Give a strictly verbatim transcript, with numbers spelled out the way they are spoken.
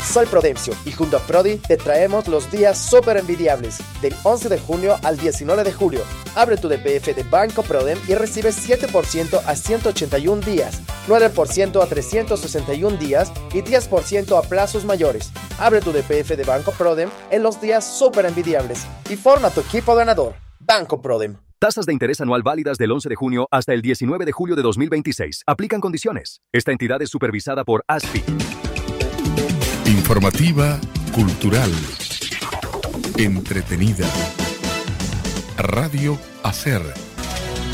Soy Prudencio y junto a Prodi te traemos los días súper envidiables del once de junio al diecinueve de julio. Abre tu D P F de Banco Prodem y recibe siete por ciento a ciento ochenta y un días, nueve por ciento a trescientos sesenta y un días y diez por ciento a plazos mayores. Abre tu D P F de Banco Prodem en los días súper envidiables y forma tu equipo ganador. Banco Prodem. Tasas de interés anual válidas del once de junio hasta el diecinueve de julio de dos mil veintiséis. Aplican condiciones. Esta entidad es supervisada por A S F I. Informativa, cultural, entretenida. Radio Hacer.